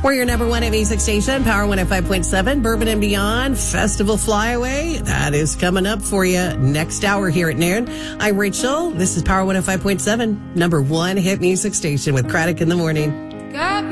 We're your number one at music station, Power 105.7, Bourbon and Beyond, Festival Flyaway. That is coming up for you next hour here at noon. I'm Rachel. This is Power 105.7, number one hit music station with Craddock in the morning. Got